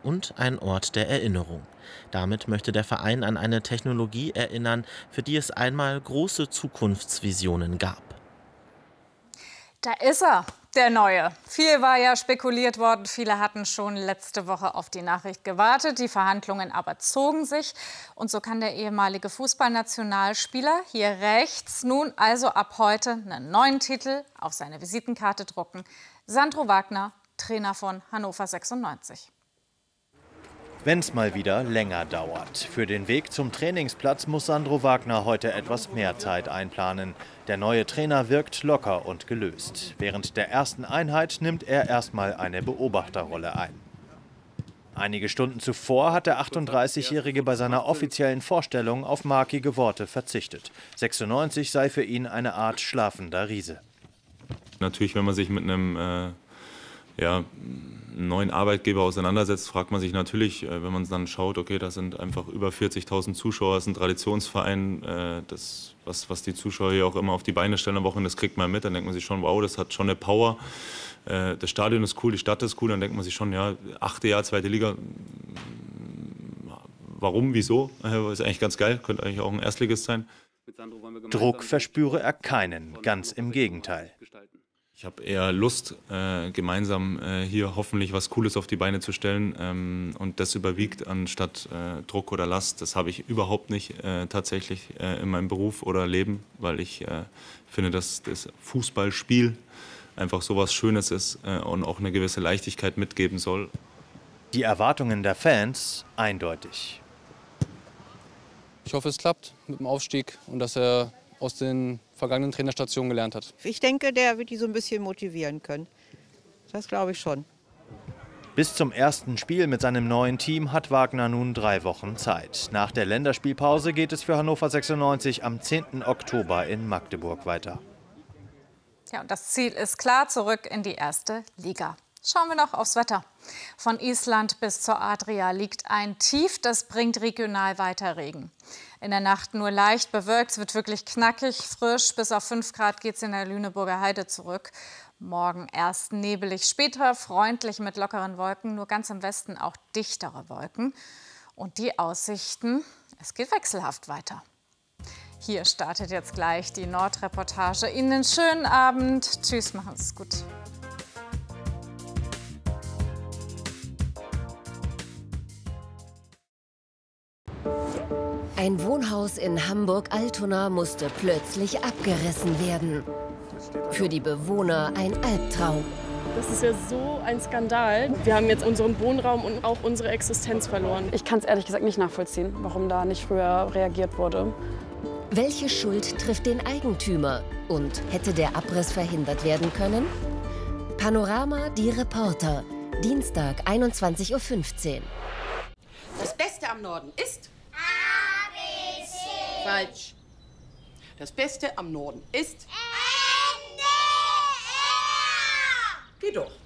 und ein Ort der Erinnerung. Damit möchte der Verein an eine Technologie erinnern, für die es einmal große Zukunftsvisionen gab. Da ist er, der Neue. Viel war ja spekuliert worden. Viele hatten schon letzte Woche auf die Nachricht gewartet. Die Verhandlungen aber zogen sich. Und so kann der ehemalige Fußballnationalspieler hier rechts nun also ab heute einen neuen Titel auf seine Visitenkarte drucken. Sandro Wagner, Trainer von Hannover 96. Wenn es mal wieder länger dauert. Für den Weg zum Trainingsplatz muss Sandro Wagner heute etwas mehr Zeit einplanen. Der neue Trainer wirkt locker und gelöst. Während der ersten Einheit nimmt er erstmal eine Beobachterrolle ein. Einige Stunden zuvor hat der 38-Jährige bei seiner offiziellen Vorstellung auf markige Worte verzichtet. 96 sei für ihn eine Art schlafender Riese. Natürlich, wenn man sich mit einem neuen Arbeitgeber auseinandersetzt, fragt man sich natürlich, wenn man dann schaut, okay, das sind einfach über 40.000 Zuschauer, das ist ein Traditionsverein, was die Zuschauer hier auch immer auf die Beine stellen am Wochenende, das kriegt man mit, dann denkt man sich schon, wow, das hat schon eine Power, das Stadion ist cool, die Stadt ist cool, dann denkt man sich schon, ja, 8. Jahr, 2. Liga, warum, wieso, ist eigentlich ganz geil, könnte eigentlich auch ein Erstligist sein. Druck verspüre er keinen, ganz im Gegenteil. Ich habe eher Lust, gemeinsam hier hoffentlich was Cooles auf die Beine zu stellen und das überwiegt anstatt Druck oder Last. Das habe ich überhaupt nicht tatsächlich in meinem Beruf oder Leben, weil ich finde, dass das Fußballspiel einfach so was Schönes ist und auch eine gewisse Leichtigkeit mitgeben soll. Die Erwartungen der Fans eindeutig. Ich hoffe, es klappt mit dem Aufstieg und dass er aus den vergangenen Trainerstationen gelernt hat. Ich denke, der wird die so ein bisschen motivieren können. Das glaube ich schon. Bis zum ersten Spiel mit seinem neuen Team hat Wagner nun 3 Wochen Zeit. Nach der Länderspielpause geht es für Hannover 96 am 10. Oktober in Magdeburg weiter. Ja, und das Ziel ist klar, zurück in die erste Liga. Schauen wir noch aufs Wetter. Von Island bis zur Adria liegt ein Tief, das bringt regional weiter Regen. In der Nacht nur leicht bewölkt, es wird wirklich knackig, frisch. Bis auf 5 Grad geht es in der Lüneburger Heide zurück. Morgen erst nebelig, später freundlich mit lockeren Wolken, nur ganz im Westen auch dichtere Wolken. Und die Aussichten, es geht wechselhaft weiter. Hier startet jetzt gleich die Nordreportage. Ihnen einen schönen Abend. Tschüss, machen Sie es gut. Ein Wohnhaus in Hamburg-Altona musste plötzlich abgerissen werden. Für die Bewohner ein Albtraum. Das ist ja so ein Skandal. Wir haben jetzt unseren Wohnraum und auch unsere Existenz verloren. Ich kann es ehrlich gesagt nicht nachvollziehen, warum da nicht früher reagiert wurde. Welche Schuld trifft den Eigentümer? Und hätte der Abriss verhindert werden können? Panorama, die Reporter. Dienstag, 21:15 Uhr. Das Beste am Norden ist... Falsch. Das Beste am Norden ist... NDR! Geh doch.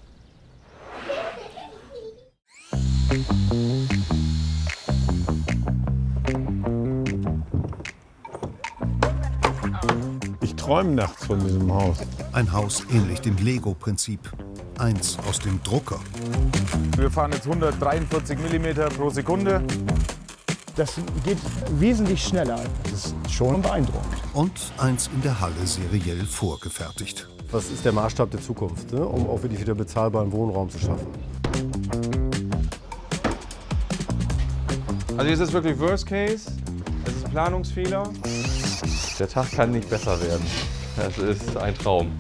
Ich träume nachts von diesem Haus. Ein Haus ähnlich dem Lego-Prinzip. Eins aus dem Drucker. Wir fahren jetzt 143 mm pro Sekunde. Das geht wesentlich schneller. Das ist schon beeindruckend. Und eins in der Halle seriell vorgefertigt. Was ist der Maßstab der Zukunft, ne? Um auch wirklich wieder bezahlbaren Wohnraum zu schaffen? Also jetzt ist wirklich Worst Case. Es ist Planungsfehler. Der Tag kann nicht besser werden. Es ist ein Traum.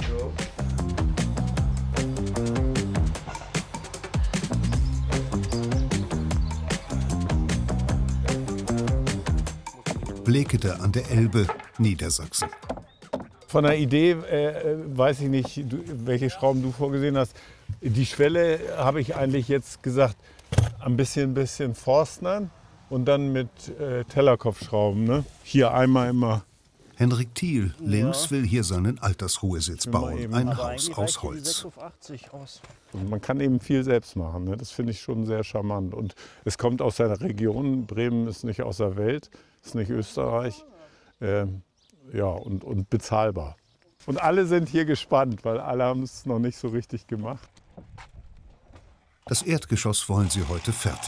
Blekede an der Elbe, Niedersachsen. Von der Idee weiß ich nicht, welche Schrauben du vorgesehen hast. Die Schwelle habe ich eigentlich jetzt gesagt, ein bisschen forstern und dann mit Tellerkopfschrauben. Ne? Hier einmal immer. Henrik Thiel links will hier seinen Altersruhesitz bauen. Ein Haus aus Holz. Und man kann eben viel selbst machen. Ne? Das finde ich schon sehr charmant. Und es kommt aus der Region. Bremen ist nicht aus der Welt, ist nicht Österreich. Ja, und bezahlbar. Und alle sind hier gespannt, weil alle haben es noch nicht so richtig gemacht. Das Erdgeschoss wollen sie heute fertig